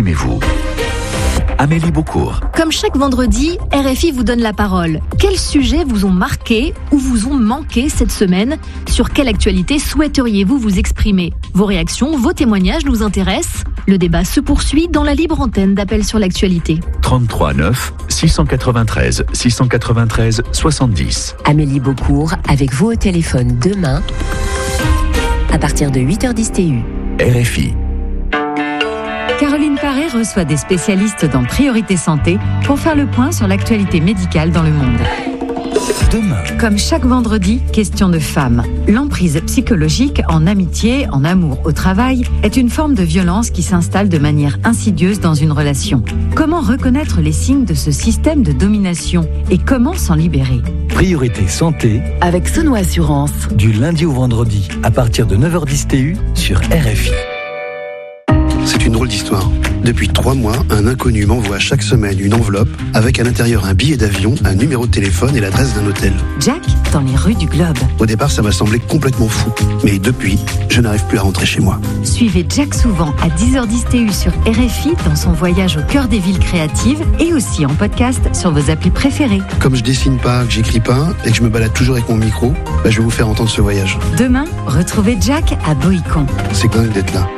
Aimez-vous. Amélie Beaucourt. Comme chaque vendredi, RFI vous donne la parole. Quels sujets vous ont marqué ou vous ont manqué cette semaine ? Sur quelle actualité souhaiteriez-vous vous exprimer ? Vos réactions, vos témoignages nous intéressent. Le débat se poursuit dans la libre antenne d'Appel sur l'actualité. 33 9 693 693 70. Amélie Beaucourt avec vous au téléphone demain à partir de 8h10 TU. RFI. Caroline Paré reçoit des spécialistes dans Priorité Santé pour faire le point sur l'actualité médicale dans le monde. Demain. Comme chaque vendredi, question de femmes. L'emprise psychologique en amitié, en amour, au travail est une forme de violence qui s'installe de manière insidieuse dans une relation. Comment reconnaître les signes de ce système de domination et comment s'en libérer ? Priorité Santé Avec Sono Assurance. du lundi au vendredi à partir de 9h10 TU sur RFI. C'est une drôle d'histoire. Depuis 3 mois, un inconnu m'envoie chaque semaine une enveloppe avec à l'intérieur un billet d'avion, un numéro de téléphone et l'adresse d'un hôtel. Jack, dans les rues du Globe. Au départ, ça m'a semblé complètement fou. Mais depuis, je n'arrive plus à rentrer chez moi. Suivez Jack Souvent à 10h10 TU sur RFI dans son voyage au cœur des villes créatives et aussi en podcast sur vos applis préférées. Comme je dessine pas, que j'écris pas et que je me balade toujours avec mon micro, je vais vous faire entendre ce voyage. Demain, retrouvez Jack à Boïcon. C'est dingue d'être là.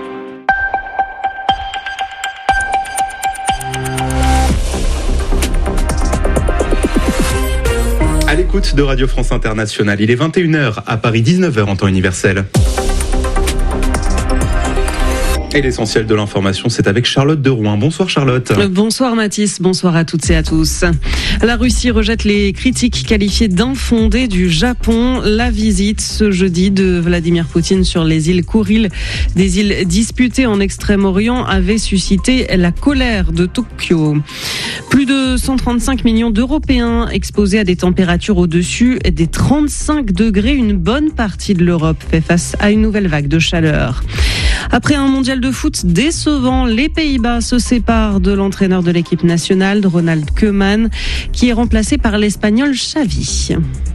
À l'écoute de Radio France Internationale, il est 21h à Paris, 19h en temps universel. Et l'essentiel de l'information, c'est avec Charlotte de Rouen. Bonsoir Charlotte. Bonsoir Mathis, bonsoir à toutes et à tous. La Russie rejette les critiques qualifiées d'infondées du Japon. La visite ce jeudi de Vladimir Poutine sur les îles Kouril, des îles disputées en Extrême-Orient, avait suscité la colère de Tokyo. Plus de 135 millions d'Européens exposés à des températures au-dessus des 35 degrés. Une bonne partie de l'Europe fait face à une nouvelle vague de chaleur. Après un mondial de foot décevant, les Pays-Bas se séparent de l'entraîneur de l'équipe nationale, Ronald Koeman, qui est remplacé par l'Espagnol Xavi.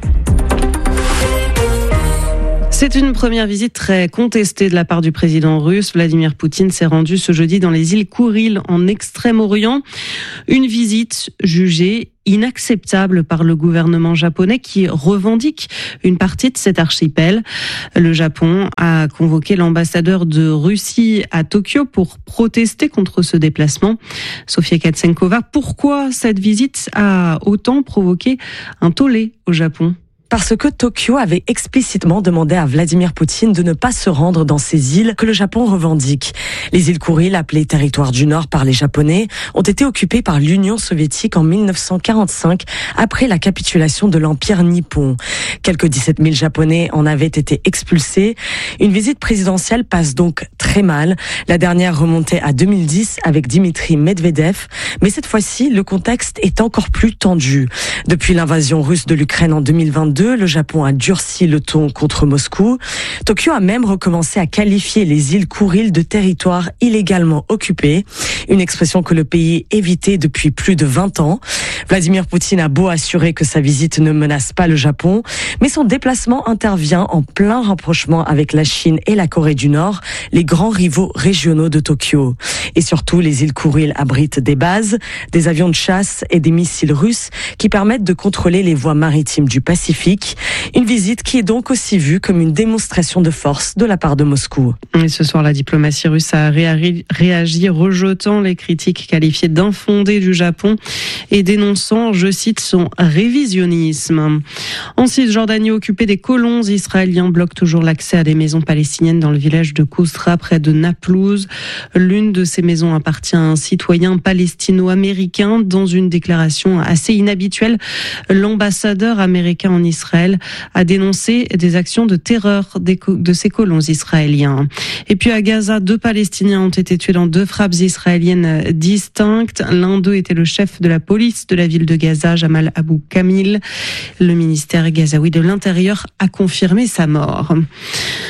C'est une première visite très contestée de la part du président russe. Vladimir Poutine s'est rendu ce jeudi dans les îles Kouril en Extrême-Orient. Une visite jugée inacceptable par le gouvernement japonais qui revendique une partie de cet archipel. Le Japon a convoqué l'ambassadeur de Russie à Tokyo pour protester contre ce déplacement. Sofia Katsenkova, pourquoi cette visite a autant provoqué un tollé au Japon ? Parce que Tokyo avait explicitement demandé à Vladimir Poutine de ne pas se rendre dans ces îles que le Japon revendique. Les îles Kouril, appelées territoire du Nord par les Japonais, ont été occupées par l'Union soviétique en 1945, après la capitulation de l'Empire nippon. Quelques 17 000 Japonais en avaient été expulsés. Une visite présidentielle passe donc très mal. La dernière remontait à 2010 avec Dimitri Medvedev. Mais cette fois-ci, le contexte est encore plus tendu. Depuis l'invasion russe de l'Ukraine en 2022, le Japon a durci le ton contre Moscou. Tokyo a même recommencé à qualifier les îles Kouril de territoire illégalement occupé, une expression que le pays évitait depuis plus de 20 ans. Vladimir Poutine a beau assurer que sa visite ne menace pas le Japon, mais son déplacement intervient en plein rapprochement avec la Chine et la Corée du Nord, les grands rivaux régionaux de Tokyo. Et surtout, les îles Kouril abritent des bases, des avions de chasse et des missiles russes qui permettent de contrôler les voies maritimes du Pacifique. Une visite qui est donc aussi vue comme une démonstration de force de la part de Moscou. Et ce soir, la diplomatie russe a réagi rejetant les critiques qualifiées d'infondées du Japon et dénonçant, je cite, son révisionnisme. En Cisjordanie occupée, des colons israéliens bloquent toujours l'accès à des maisons palestiniennes dans le village de Kousra, près de Naplouse. L'une de ces maisons appartient à un citoyen palestino-américain. Dans une déclaration assez inhabituelle, l'ambassadeur américain en Israël a dénoncé des actions de terreur de ces colons israéliens. Et puis à Gaza, 2 Palestiniens ont été tués dans 2 frappes israéliennes distinctes. L'un d'eux était le chef de la police de la ville de Gaza, Jamal Abou Kamil. Le ministère gazaoui de l'Intérieur a confirmé sa mort.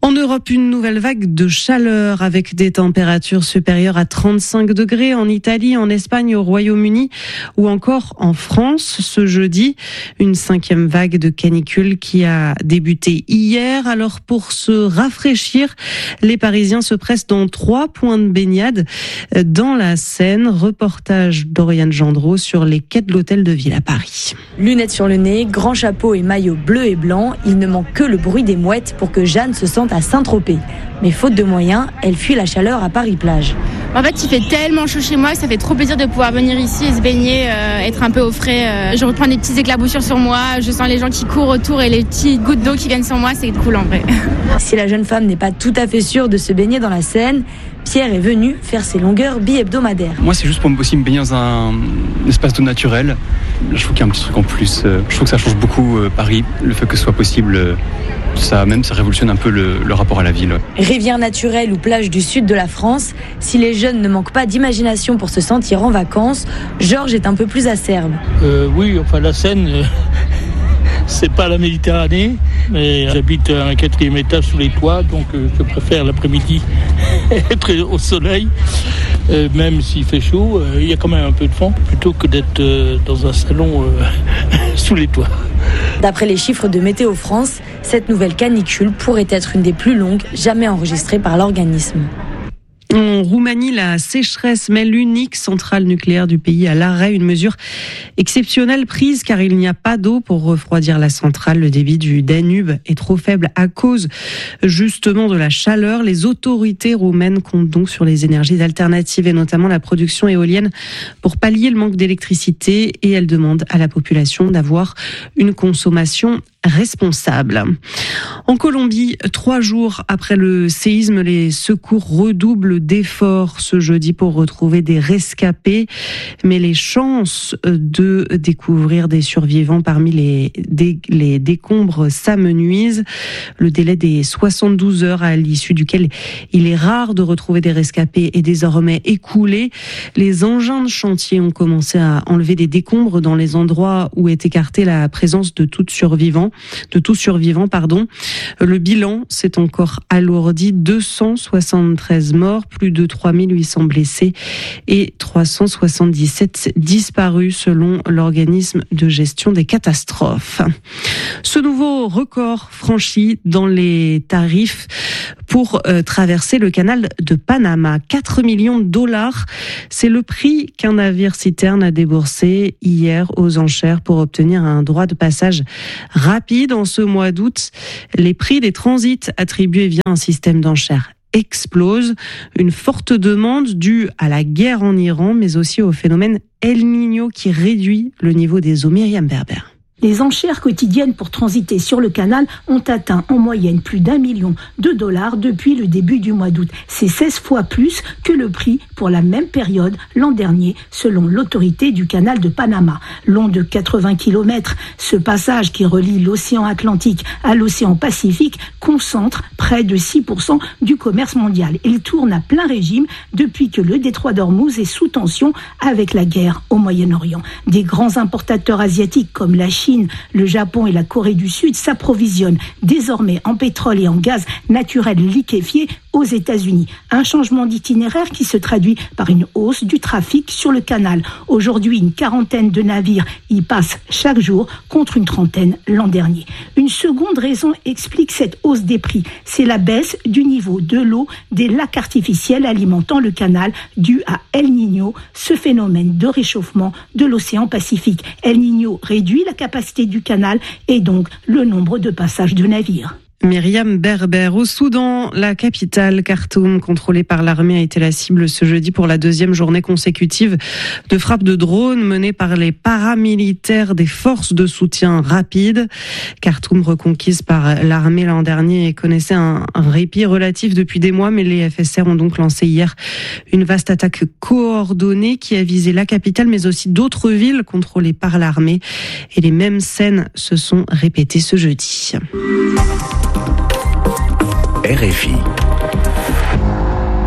En Europe, une nouvelle vague de chaleur avec des températures supérieures à 35 degrés en Italie, en Espagne, au Royaume-Uni ou encore en France ce jeudi. Une 5e vague de canicule qui a débuté hier. Alors pour se rafraîchir, les Parisiens se pressent dans 3 points de baignade dans la Seine. Reportage d'Oriane Gendreau sur les quais de l'Hôtel de Ville à Paris. Lunettes sur le nez, grand chapeau et maillot bleu et blanc, il ne manque que le bruit des mouettes pour que Jeanne se sente à Saint-Tropez. Mais faute de moyens, elle fuit la chaleur à Paris-Plage. En fait, il fait tellement chaud chez moi que ça fait trop plaisir de pouvoir venir ici et se baigner, être un peu au frais. Je reprends des petites éclaboussures sur moi, je sens les gens qui courent autour et les petites gouttes d'eau qui viennent sur moi, c'est cool en vrai. Si la jeune femme n'est pas tout à fait sûre de se baigner dans la Seine, Pierre est venu faire ses longueurs bi-hebdomadaires. Moi, c'est juste pour aussi me baigner dans un espace d'eau naturel. Là, je trouve qu'il y a un petit truc en plus. Je trouve que ça change beaucoup Paris, le fait que ce soit possible. Ça révolutionne un peu le rapport à la ville. Rivière naturelle ou plage du sud de la France, si les jeunes ne manquent pas d'imagination pour se sentir en vacances, Georges est un peu plus acerbe. Oui, enfin la Seine, c'est pas la Méditerranée, mais j'habite à un 4e étage sous les toits, donc je préfère l'après-midi être au soleil. Même s'il fait chaud, il y a quand même un peu de vent, plutôt que d'être dans un salon sous les toits. D'après les chiffres de Météo France, cette nouvelle canicule pourrait être une des plus longues jamais enregistrées par l'organisme. En Roumanie, la sécheresse met l'unique centrale nucléaire du pays à l'arrêt, une mesure exceptionnelle prise car il n'y a pas d'eau pour refroidir la centrale. Le débit du Danube est trop faible à cause justement de la chaleur. Les autorités roumaines comptent donc sur les énergies alternatives et notamment la production éolienne pour pallier le manque d'électricité et elles demandent à la population d'avoir une consommation responsable. En Colombie, 3 jours après le séisme, les secours redoublent d'efforts ce jeudi pour retrouver des rescapés. Mais les chances de découvrir des survivants parmi les décombres s'amenuisent. Le délai des 72 heures à l'issue duquel il est rare de retrouver des rescapés est désormais écoulé. Les engins de chantier ont commencé à enlever des décombres dans les endroits où est écartée la présence de tout survivant. Le bilan s'est encore alourdi, 273 morts, plus de 3800 blessés et 377 disparus selon l'organisme de gestion des catastrophes. Ce nouveau record franchi dans les tarifs pour traverser le canal de Panama, 4 millions de dollars, c'est le prix qu'un navire citerne a déboursé hier aux enchères pour obtenir un droit de passage rapide. En ce mois d'août, les prix des transits attribués via un système d'enchères explosent. Une forte demande due à la guerre en Iran, mais aussi au phénomène El Niño qui réduit le niveau des eaux. Myriam Berber. Les enchères quotidiennes pour transiter sur le canal ont atteint en moyenne plus d'1 million de dollars depuis le début du mois d'août. C'est 16 fois plus que le prix pour la même période l'an dernier, selon l'autorité du canal de Panama. Long de 80 km, ce passage qui relie l'océan Atlantique à l'océan Pacifique concentre près de 6% du commerce mondial. Il tourne à plein régime depuis que le détroit d'Ormuz est sous tension avec la guerre au Moyen-Orient. Des grands importateurs asiatiques comme la Chine, le Japon et la Corée du Sud s'approvisionnent désormais en pétrole et en gaz naturel liquéfié aux États-Unis. Un changement d'itinéraire qui se traduit par une hausse du trafic sur le canal. Aujourd'hui, une 40aine de navires y passent chaque jour contre une 30aine l'an dernier. Une seconde raison explique cette hausse des prix. C'est la baisse du niveau de l'eau des lacs artificiels alimentant le canal due à El Niño, ce phénomène de réchauffement de l'océan Pacifique. El Niño réduit la capacité du canal et donc le nombre de passages de navires. Myriam Berber. Au Soudan, la capitale Khartoum, contrôlée par l'armée, a été la cible ce jeudi pour la 2e journée consécutive de frappes de drones menées par les paramilitaires des forces de soutien rapide. Khartoum, reconquise par l'armée l'an dernier, connaissait un répit relatif depuis des mois, mais les FSR ont donc lancé hier une vaste attaque coordonnée qui a visé la capitale, mais aussi d'autres villes contrôlées par l'armée. Et les mêmes scènes se sont répétées ce jeudi. RFI.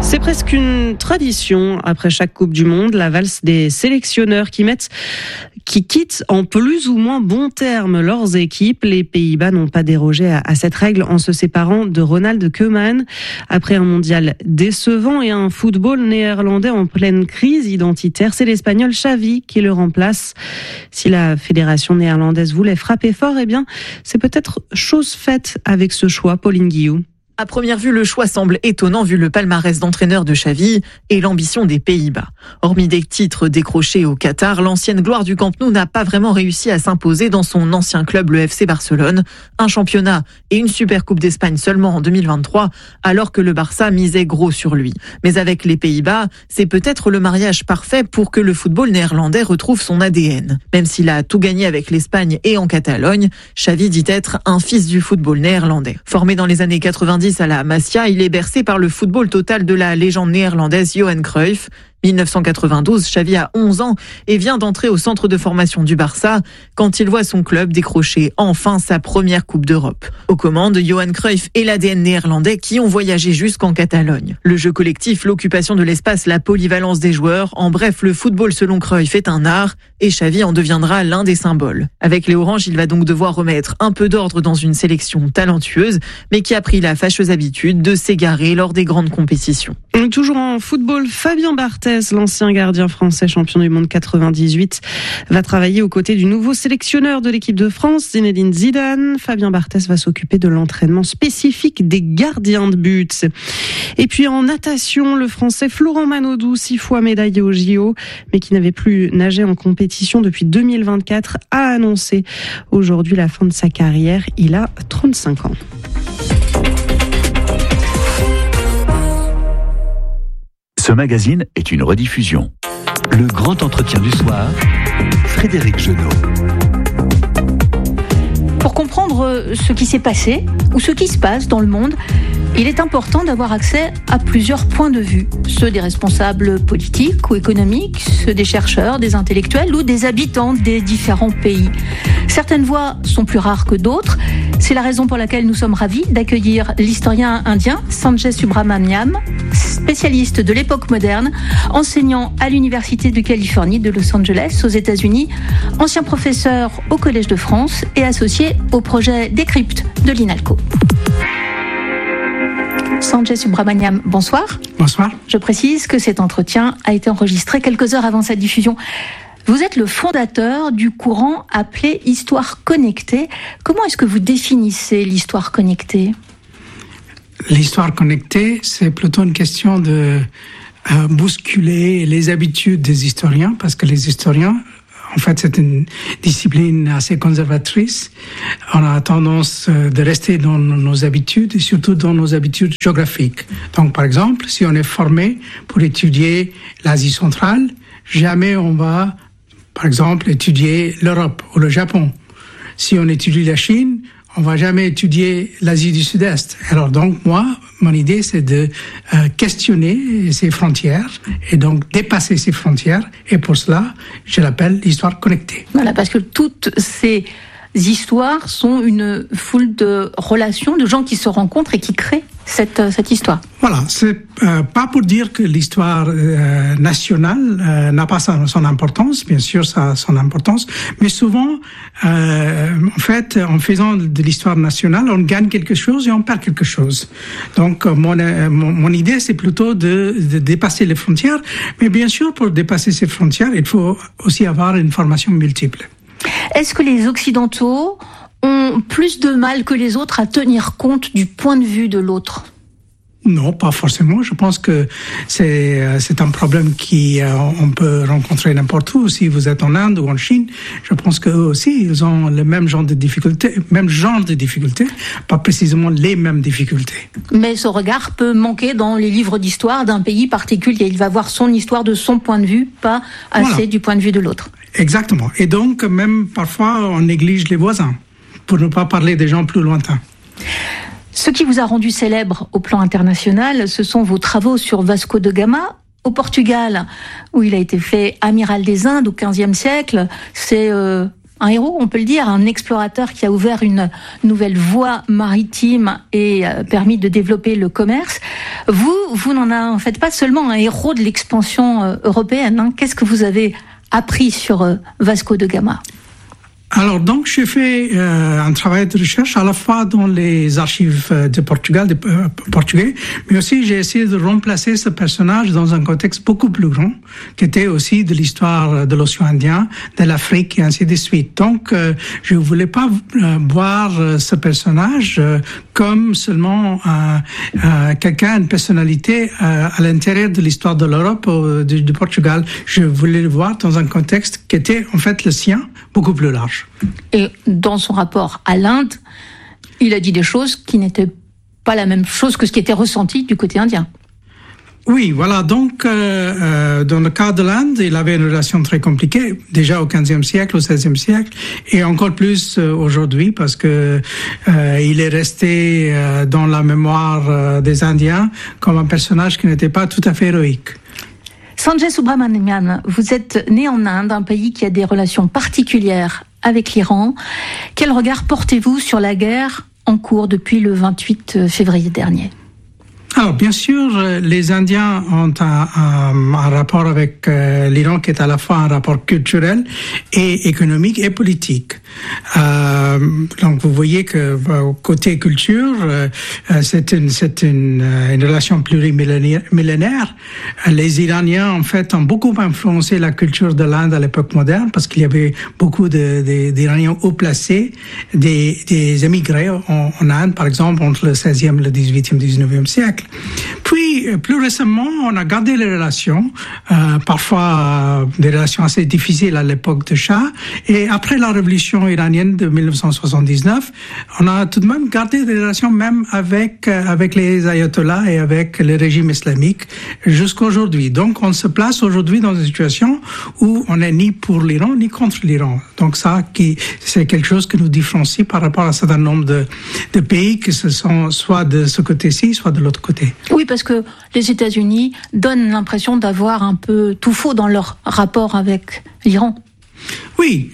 C'est presque une tradition. Après chaque Coupe du Monde, la valse des sélectionneurs qui quittent en plus ou moins bons termes leurs équipes. Les Pays-Bas n'ont pas dérogé à cette règle en se séparant de Ronald Koeman. Après un mondial décevant et un football néerlandais en pleine crise identitaire, c'est l'Espagnol Xavi qui le remplace. Si la fédération néerlandaise voulait frapper fort, eh bien, c'est peut-être chose faite avec ce choix. Pauline Guillou. À première vue, le choix semble étonnant vu le palmarès d'entraîneur de Xavi et l'ambition des Pays-Bas. Hormis des titres décrochés au Qatar, l'ancienne gloire du Camp Nou n'a pas vraiment réussi à s'imposer dans son ancien club, le FC Barcelone. Un championnat et une super Coupe d'Espagne seulement en 2023, alors que le Barça misait gros sur lui. Mais avec les Pays-Bas, c'est peut-être le mariage parfait pour que le football néerlandais retrouve son ADN. Même s'il a tout gagné avec l'Espagne et en Catalogne, Xavi dit être un fils du football néerlandais. Formé dans les années 90 à la Masia, il est bercé par le football total de la légende néerlandaise Johan Cruyff. 1992, Xavi a 11 ans et vient d'entrer au centre de formation du Barça quand il voit son club décrocher enfin sa première Coupe d'Europe. Aux commandes, Johan Cruyff et l'ADN néerlandais qui ont voyagé jusqu'en Catalogne. Le jeu collectif, l'occupation de l'espace, la polyvalence des joueurs, en bref, le football selon Cruyff est un art et Xavi en deviendra l'un des symboles. Avec les Oranges, il va donc devoir remettre un peu d'ordre dans une sélection talentueuse, mais qui a pris la fâcheuse habitude de s'égarer lors des grandes compétitions. Toujours en football, Fabien Barthez, l'ancien gardien français champion du monde 98, va travailler aux côtés du nouveau sélectionneur de l'équipe de France, Zinedine Zidane. Fabien Barthez va s'occuper de l'entraînement spécifique des gardiens de but. Et puis en natation, le français Florent Manodou, 6 fois médaillé au JO, mais qui n'avait plus nagé en compétition depuis 2024, a annoncé aujourd'hui la fin de sa carrière. Il a 35 ans. Ce magazine est une rediffusion. Le grand entretien du soir, Frédéric Genot. Pour comprendre ce qui s'est passé ou ce qui se passe dans le monde, il est important d'avoir accès à plusieurs points de vue. Ceux des responsables politiques ou économiques, ceux des chercheurs, des intellectuels ou des habitants des différents pays. Certaines voix sont plus rares que d'autres. C'est la raison pour laquelle nous sommes ravis d'accueillir l'historien indien Sanjay Subrahmanyam, spécialiste de l'époque moderne, enseignant à l'Université de Californie de Los Angeles aux États-Unis, ancien professeur au Collège de France et associé au projet Décrypte de l'INALCO. Sanjay Subrahmanyam, bonsoir. Bonsoir. Je précise que cet entretien a été enregistré quelques heures avant sa diffusion. Vous êtes le fondateur du courant appelé Histoire connectée. Comment est-ce que vous définissez l'histoire connectée ? L'histoire connectée, c'est plutôt une question de bousculer les habitudes des historiens, parce que les historiens, en fait, c'est une discipline assez conservatrice. On a tendance de rester dans nos habitudes, et surtout dans nos habitudes géographiques. Donc, par exemple, si on est formé pour étudier l'Asie centrale, jamais on va, par exemple, étudier l'Europe ou le Japon. Si on étudie la Chine, on va jamais étudier l'Asie du Sud-Est. Alors donc, moi, mon idée, c'est de questionner ces frontières et donc dépasser ces frontières. Et pour cela, je l'appelle l'histoire connectée. Voilà, parce que toutes ces histoires sont une foule de relations, de gens qui se rencontrent et qui créent cette histoire. Voilà, c'est pas pour dire que l'histoire nationale n'a pas son importance, bien sûr ça a son importance, mais souvent, en fait, en faisant de l'histoire nationale, on gagne quelque chose et on perd quelque chose. Donc mon idée, c'est plutôt de dépasser les frontières, mais bien sûr, pour dépasser ces frontières, il faut aussi avoir une formation multiple. Est-ce que les Occidentaux ont plus de mal que les autres à tenir compte du point de vue de l'autre ? Non, pas forcément. Je pense que c'est un problème on peut rencontrer n'importe où. Si vous êtes en Inde ou en Chine, je pense qu'eux aussi, ils ont le même genre de difficultés, pas précisément les mêmes difficultés. Mais ce regard peut manquer dans les livres d'histoire d'un pays particulier. Il va voir son histoire de son point de vue, pas assez du point de vue de l'autre. Exactement. Et donc, même parfois, on néglige les voisins, pour ne pas parler des gens plus lointains. Ce qui vous a rendu célèbre au plan international, ce sont vos travaux sur Vasco de Gama, au Portugal, où il a été fait amiral des Indes au XVe siècle. C'est un héros, on peut le dire, un explorateur qui a ouvert une nouvelle voie maritime et permis de développer le commerce. Vous n'en faites pas seulement un héros de l'expansion européenne. Hein. Qu'est-ce que vous avez appris sur Vasco de Gama ? Alors, donc, j'ai fait un travail de recherche à la fois dans les archives de Portugal, portugais, mais aussi j'ai essayé de remplacer ce personnage dans un contexte beaucoup plus grand, qui était aussi de l'histoire de l'océan Indien, de l'Afrique et ainsi de suite. Donc, je voulais pas voir ce personnage comme seulement quelqu'un, une personnalité à l'intérieur de l'histoire de l'Europe, du Portugal. Je voulais le voir dans un contexte qui était en fait le sien, beaucoup plus large. Et dans son rapport à l'Inde, il a dit des choses qui n'étaient pas la même chose que ce qui était ressenti du côté indien. Oui, voilà. Donc, dans le cas de l'Inde, il avait une relation très compliquée, déjà au XVe siècle, au XVIe siècle, et encore plus aujourd'hui, parce que il est resté dans la mémoire des Indiens comme un personnage qui n'était pas tout à fait héroïque. Sanjay Subramanian, vous êtes né en Inde, un pays qui a des relations particulières avec l'Iran. Quel regard portez-vous sur la guerre en cours depuis le 28 février dernier ? Alors, bien sûr, les Indiens ont un rapport avec l'Iran qui est à la fois un rapport culturel et économique et politique. Donc, vous voyez que côté culture, c'est une relation plurimillénaire. Les Iraniens, en fait, ont beaucoup influencé la culture de l'Inde à l'époque moderne parce qu'il y avait beaucoup d'Iraniens haut placés, des émigrés en Inde, par exemple, entre le 16e, le 18e, 19e siècle. Puis, plus récemment, on a gardé les relations, parfois des relations assez difficiles à l'époque de Shah. Et après la révolution iranienne de 1979, on a tout de même gardé des relations même avec les ayatollahs et avec le régime islamique jusqu'à aujourd'hui. Donc, on se place aujourd'hui dans une situation où on n'est ni pour l'Iran ni contre l'Iran. Donc, c'est quelque chose qui nous différencie par rapport à un certain nombre de pays qui se sont soit de ce côté-ci, soit de l'autre côté. Oui, parce que les États-Unis donnent l'impression d'avoir un peu tout faux dans leur rapport avec l'Iran. Oui,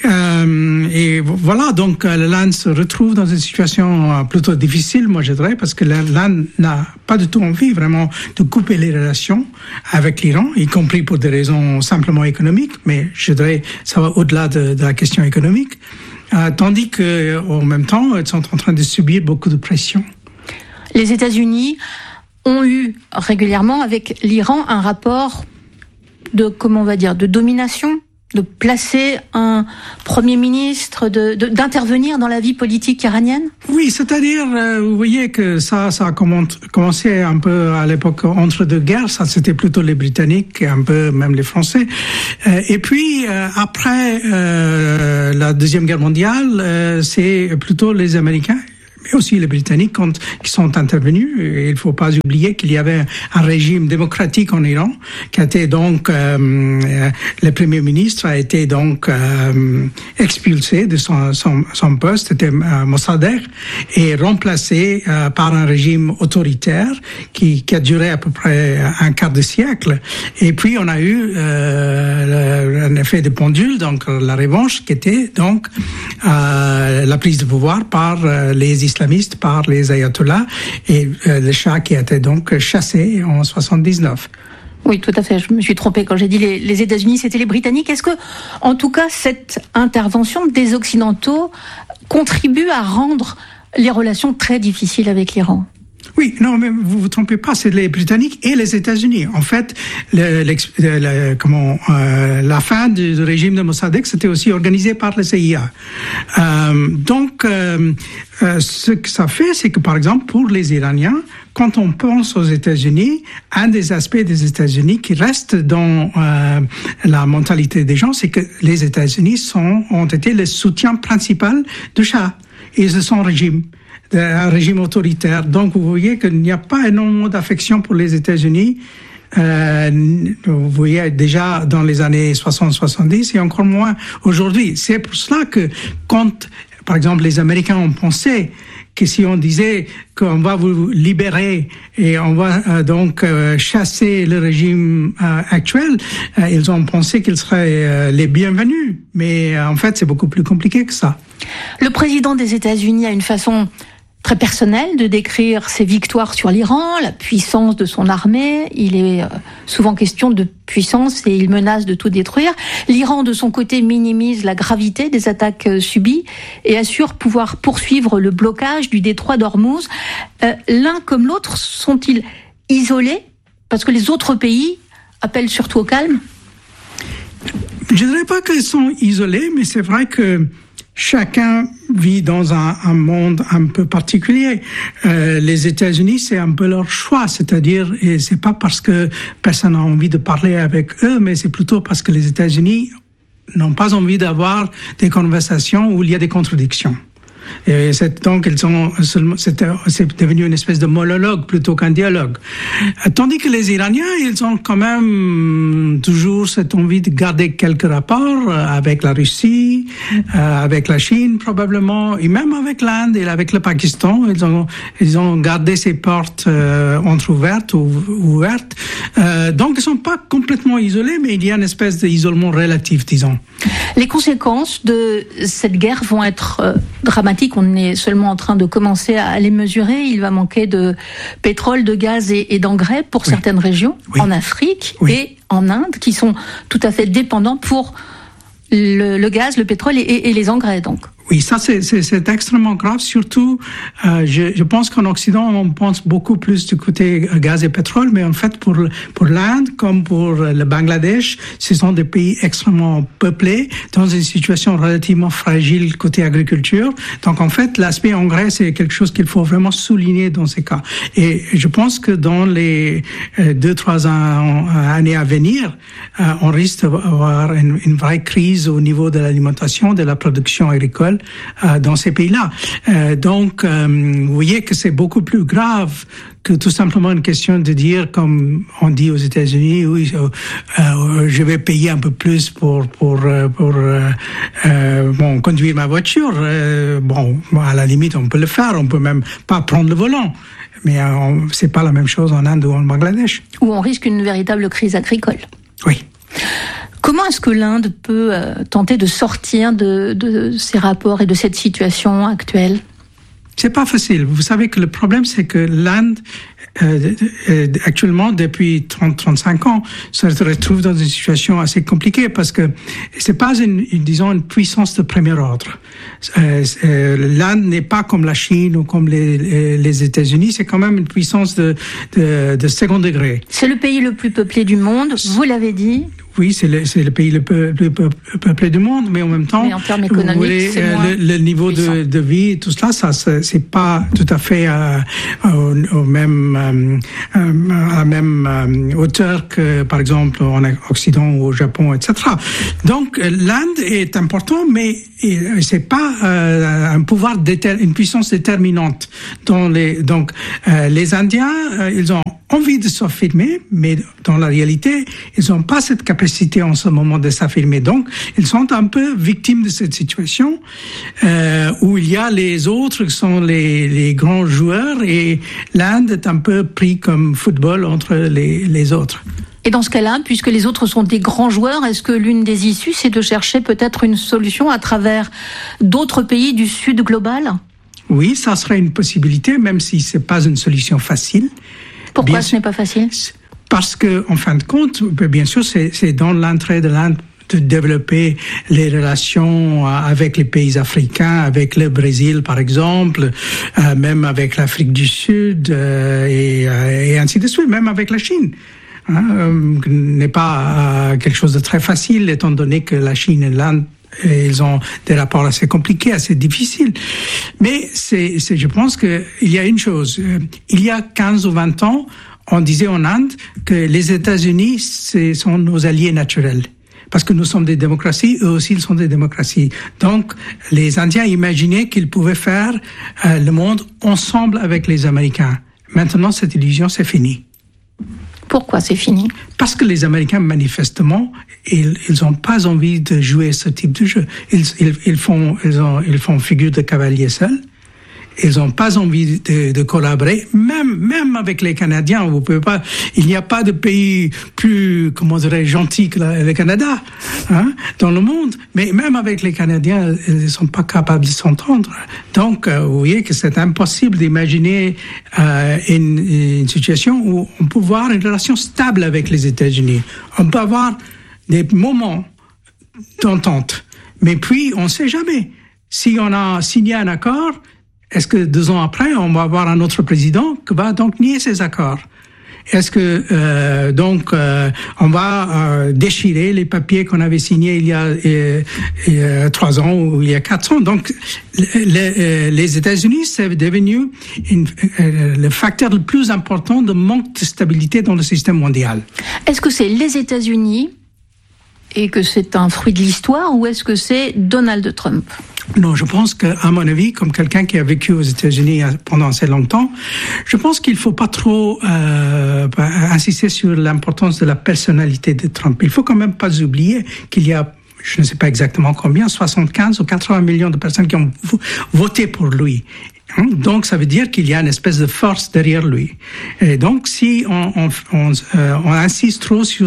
et voilà, donc l'Inde se retrouve dans une situation plutôt difficile, moi je dirais, parce que l'Inde n'a pas du tout envie vraiment de couper les relations avec l'Iran, y compris pour des raisons simplement économiques, mais je dirais ça va au-delà de la question économique, tandis qu'en même temps, ils sont en train de subir beaucoup de pression. Les États-Unis ont eu régulièrement avec l'Iran un rapport de, de domination, de placer un Premier ministre, d'intervenir dans la vie politique iranienne ? Oui, c'est-à-dire, vous voyez que ça a commencé un peu à l'époque entre deux guerres, ça c'était plutôt les Britanniques et un peu même les Français. Et puis, après la Deuxième Guerre mondiale, c'est plutôt les Américains, mais aussi les Britanniques qui sont intervenus. Et il ne faut pas oublier qu'il y avait un régime démocratique en Iran qui a été donc le Premier ministre a été donc expulsé de son poste, c'était Mossadegh, et remplacé par un régime autoritaire qui a duré à peu près un quart de siècle. Et puis on a eu un effet de pendule, donc la revanche qui était donc la prise de pouvoir par les islamistes, par les ayatollahs et le Shah qui a été donc chassé en 79. Oui, tout à fait. Je me suis trompée quand j'ai dit les États-Unis, c'était les Britanniques. Est-ce que, en tout cas, cette intervention des Occidentaux contribue à rendre les relations très difficiles avec l'Iran ? Oui, non, mais vous vous trompez pas, c'est les Britanniques et les États-Unis. En fait, la fin du régime de Mossadegh, c'était aussi organisé par la CIA. Donc, ce que ça fait, c'est que, par exemple, pour les Iraniens, quand on pense aux États-Unis, un des aspects des États-Unis qui reste dans la mentalité des gens, c'est que les États-Unis ont été le soutien principal de Shah et de son régime. Un régime autoritaire. Donc, vous voyez qu'il n'y a pas énormément d'affection pour les États-Unis. Vous voyez déjà dans les années 60-70 et encore moins aujourd'hui. C'est pour cela que quand, par exemple, les Américains ont pensé que si on disait qu'on va vous libérer et on va donc chasser le régime actuel, ils ont pensé qu'ils seraient les bienvenus. Mais en fait, c'est beaucoup plus compliqué que ça. Le président des États-Unis a une façon très personnelle de décrire ses victoires sur l'Iran, la puissance de son armée. Il est souvent question de puissance et il menace de tout détruire. L'Iran, de son côté, minimise la gravité des attaques subies et assure pouvoir poursuivre le blocage du détroit d'Ormuz. L'un comme l'autre sont-ils isolés parce que les autres pays appellent surtout au calme? Je ne dirais pas qu'ils sont isolés, mais c'est vrai que chacun vit dans un monde un peu particulier. Les États-Unis, c'est un peu leur choix, c'est-à-dire, et c'est pas parce que personne n'a envie de parler avec eux, mais c'est plutôt parce que les États-Unis n'ont pas envie d'avoir des conversations où il y a des contradictions. Et donc, c'est devenu une espèce de monologue plutôt qu'un dialogue. Tandis que les Iraniens, ils ont quand même toujours cette envie de garder quelques rapports avec la Russie, avec la Chine probablement, et même avec l'Inde et avec le Pakistan. Ils ont gardé ces portes entrouvertes ou ouvertes. Donc, ils sont pas complètement isolés, mais il y a une espèce d'isolement relatif, disons. Les conséquences de cette guerre vont être dramatiques. On est seulement en train de commencer à les mesurer. Il va manquer de pétrole, de gaz et d'engrais pour certaines régions, en Afrique et en Inde, qui sont tout à fait dépendants pour le gaz, le pétrole et les engrais, donc. Oui, ça c'est extrêmement grave. Surtout, je pense qu'en Occident, on pense beaucoup plus du côté gaz et pétrole, mais en fait, pour l'Inde comme pour le Bangladesh, ce sont des pays extrêmement peuplés, dans une situation relativement fragile côté agriculture. Donc en fait, l'aspect engrais, c'est quelque chose qu'il faut vraiment souligner dans ces cas. Et je pense que dans les 2-3 années à venir, on risque d'avoir une vraie crise au niveau de l'alimentation, de la production agricole dans ces pays-là. Donc, vous voyez que c'est beaucoup plus grave que tout simplement une question de dire, comme on dit aux États-Unis, oui, je vais payer un peu plus pour conduire ma voiture. À la limite, on peut le faire. On peut même pas prendre le volant. Mais c'est pas la même chose en Inde ou en Bangladesh. Où on risque une véritable crise agricole. Oui. Comment est-ce que l'Inde peut tenter de sortir de ces rapports et de cette situation actuelle? C'est pas facile. Vous savez que le problème, c'est que l'Inde, actuellement, depuis 30-35 ans, se retrouve dans une situation assez compliquée parce que c'est pas une puissance de premier ordre. L'Inde n'est pas comme la Chine ou comme les États-Unis, c'est quand même une puissance de second degré. C'est le pays le plus peuplé du monde, vous l'avez dit. Oui, c'est le pays le plus peuplé du monde, mais en même temps, mais en termes économiques, c'est moins le niveau de vie et tout cela, c'est pas tout à fait à la même hauteur que, par exemple, en Occident ou au Japon, etc. Donc, l'Inde est important, mais c'est pas une puissance déterminante. Donc, les Indiens, ils ont envie de s'affirmer, mais dans la réalité, ils n'ont pas cette capacité en ce moment de s'affirmer. Donc, ils sont un peu victimes de cette situation où il y a les autres qui sont les grands joueurs et l'Inde est un peu pris comme football entre les autres. Et dans ce cas-là, puisque les autres sont des grands joueurs, est-ce que l'une des issues, c'est de chercher peut-être une solution à travers d'autres pays du Sud global? Oui, ça serait une possibilité, même si c'est pas une solution facile. Pourquoi ce n'est pas facile? Parce que, en fin de compte, bien sûr, c'est dans l'intérêt de l'Inde de développer les relations avec les pays africains, avec le Brésil, par exemple, même avec l'Afrique du Sud, et ainsi de suite, même avec la Chine. N'est pas quelque chose de très facile, étant donné que la Chine et l'Inde, ils ont des rapports assez compliqués, assez difficiles. Mais je pense qu'il y a une chose. Il y a 15 ou 20 ans, on disait en Inde que les États-Unis, ce sont nos alliés naturels. Parce que nous sommes des démocraties, eux aussi, ils sont des démocraties. Donc, les Indiens imaginaient qu'ils pouvaient faire le monde ensemble avec les Américains. Maintenant, cette illusion, c'est fini. Pourquoi c'est fini? Parce que les Américains, manifestement, ils n'ont pas envie de jouer ce type de jeu. Ils font figure de cavalier seul. Ils n'ont pas envie de collaborer, même avec les Canadiens. Vous pouvez pas. Il n'y a pas de pays plus, comment dirais, gentil que le Canada, dans le monde. Mais même avec les Canadiens, ils ne sont pas capables de s'entendre. Donc, vous voyez que c'est impossible d'imaginer une situation où on peut avoir une relation stable avec les États-Unis. On peut avoir des moments d'entente, mais puis on ne sait jamais. Si on a signé un accord, est-ce que 2 ans après, on va avoir un autre président qui va donc nier ces accords? Est-ce que on va déchirer les papiers qu'on avait signés il y a 3 ans ou il y a 4 ans? Donc, les États-Unis, c'est devenu le facteur le plus important de manque de stabilité dans le système mondial. Est-ce que c'est les États-Unis et que c'est un fruit de l'histoire, ou est-ce que c'est Donald Trump? Non, je pense qu'à mon avis, comme quelqu'un qui a vécu aux États-Unis pendant assez longtemps, je pense qu'il faut pas trop insister sur l'importance de la personnalité de Trump. Il faut quand même pas oublier qu'il y a, je ne sais pas exactement combien, 75 ou 80 millions de personnes qui ont voté pour lui. Donc, ça veut dire qu'il y a une espèce de force derrière lui. Et donc, si on insiste trop sur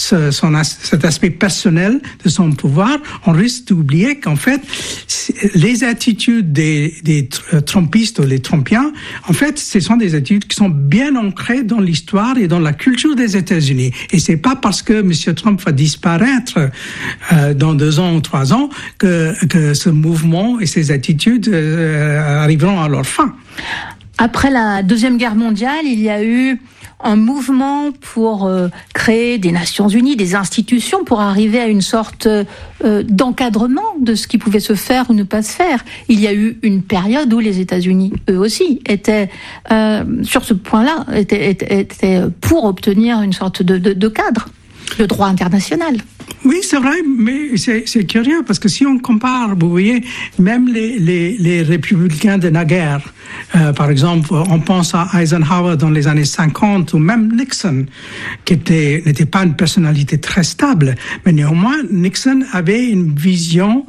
cet aspect personnel de son pouvoir, on risque d'oublier qu'en fait, les attitudes des Trumpistes ou les Trumpiens, en fait, ce sont des attitudes qui sont bien ancrées dans l'histoire et dans la culture des États-Unis. Et c'est pas parce que M. Trump va disparaître dans 2 ans ou 3 ans que ce mouvement et ces attitudes arriveront à leur fin. Après la Deuxième Guerre mondiale, il y a eu un mouvement pour créer des Nations Unies, des institutions, pour arriver à une sorte d'encadrement de ce qui pouvait se faire ou ne pas se faire. Il y a eu une période où les États-Unis, eux aussi, étaient sur ce point-là, étaient pour obtenir une sorte de cadre, de droit international. Oui, c'est vrai, mais c'est curieux parce que si on compare, vous voyez, même les républicains de naguère, par exemple, on pense à Eisenhower dans les années 50 ou même Nixon, qui n'était pas une personnalité très stable, mais néanmoins Nixon avait une vision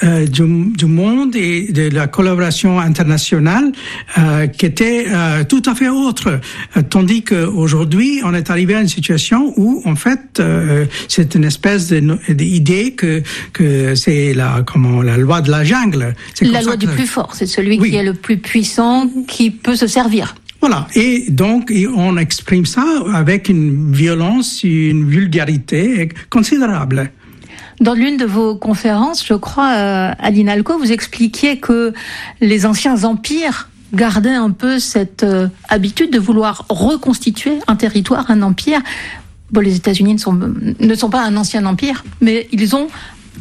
du monde et de la collaboration internationale qui était tout à fait autre, tandis qu'aujourd'hui on est arrivé à une situation où en fait c'est une espèce d'idée que c'est la loi de la jungle. C'est la loi du plus fort, c'est celui qui est le plus puissant, qui peut se servir. Voilà, et donc on exprime ça avec une violence, une vulgarité considérable. Dans l'une de vos conférences, je crois, à l'INALCO, vous expliquiez que les anciens empires gardaient un peu cette habitude de vouloir reconstituer un territoire, un empire. Bon, les États-Unis ne sont pas un ancien empire, mais ils ont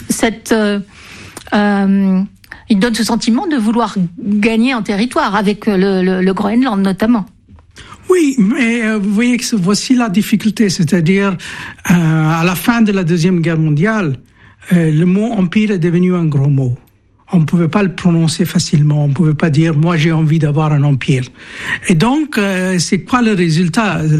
ils donnent ce sentiment de vouloir gagner un territoire, avec le Groenland notamment. Oui, mais vous voyez que voici la difficulté, c'est-à-dire à la fin de la Deuxième Guerre mondiale, le mot empire est devenu un gros mot. On ne pouvait pas le prononcer facilement, on ne pouvait pas dire « moi j'ai envie d'avoir un empire ». Et donc, c'est quoi le résultat ?